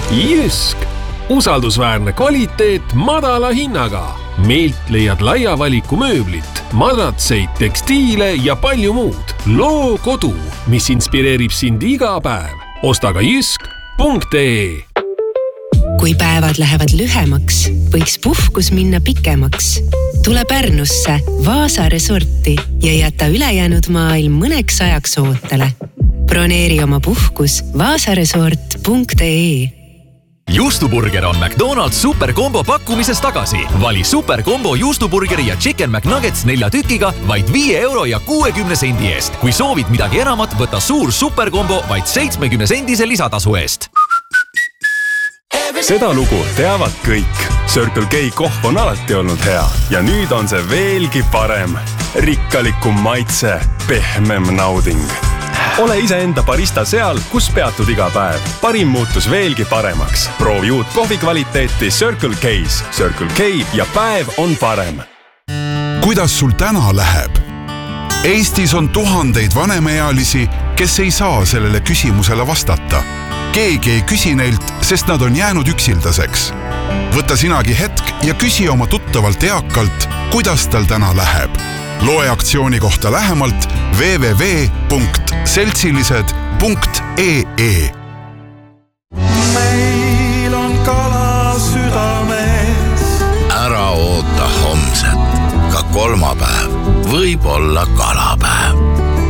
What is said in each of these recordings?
Jysk. Usaldusväärne kvaliteet madala hinnaga. Meilt leiad laia valiku mööblit, madratseid, tekstiile ja palju muud. Loo kodu, mis inspireerib sind iga päev. Osta ka jysk.ee. Kui päevad lähevad lühemaks, võiks puhkus minna pikemaks. Tule Pärnusse Vaasa resorti ja jäta ülejäänud maailm mõneks ajaks ootele. Broneeri oma puhkus vaasaresort.ee. Juustuburger on McDonald's superkombo pakkumises tagasi. Vali superkombo juustuburgeri ja Chicken McNuggets 4 tükiga vaid 5 euro ja 60 sendi eest. Kui soovid midagi enamat, võta suur superkombo vaid 70 sendise lisatasu eest. Seda lugu teavad kõik. Circle K kohv on alati olnud hea ja nüüd on see veelgi parem. Rikkalikum maitse, pehmem nauding. Ole iseenda barista seal, kus peatud iga päev. Parim muutus veelgi paremaks. Proovi uut kohvi kvaliteeti Circle K's. Circle K ja päev on parem. Kuidas sul täna läheb? Eestis on tuhandeid vanemaealisi, kes ei saa sellele küsimusele vastata. Keegi ei küsi neilt, sest nad on jäänud üksildaseks. Võta sinagi hetk ja küsi oma tuttavalt eakalt, kuidas tal täna läheb. Loe aktsiooni kohta lähemalt www.seltsilised.ee. Meil on kala südames. Ära oota homset. Ka kolmapäev võib olla kalapäev.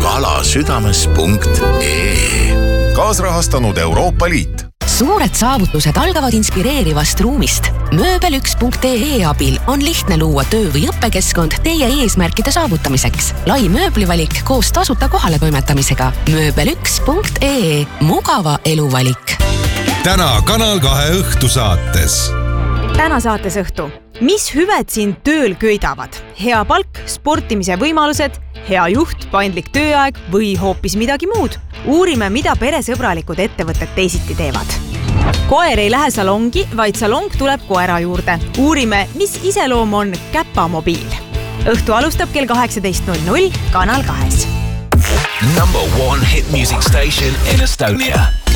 kalasüdames.ee. Kaasrahastanud Euroopa Liit. Suured saavutused algavad inspireerivast ruumist. Mööbel1.ee abil on lihtne luua töö- või õppekeskkond teie eesmärkide saavutamiseks. Lai mööblivalik koos tasuta kohaletoimetamisega. Mööbel1.ee. Mugava eluvalik. Täna Kanal 2 õhtusaates. Täna saates õhtu. Mis hüved sind tööl köidavad? Hea palk, sportimise võimalused, hea juht, paindlik tööaeg või hoopis midagi muud? Uurime, mida peresõbralikud ettevõtted teisiti teevad. Koer ei lähe salongi, vaid salong tuleb koera juurde. Uurime, mis iseloom on käpamobiil. Õhtu alustab kell 18.00 Kanal 2. Number 1 hit music station in Estonia.